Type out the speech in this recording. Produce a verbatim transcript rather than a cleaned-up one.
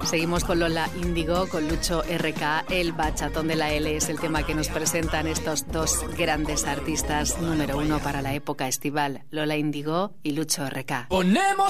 Seguimos con Lola Índigo, con Lucho R K. El bachatón de la L es el tema que nos presentan estos dos grandes artistas número uno para la época estival, Lola Índigo y Lucho R K. Ponemos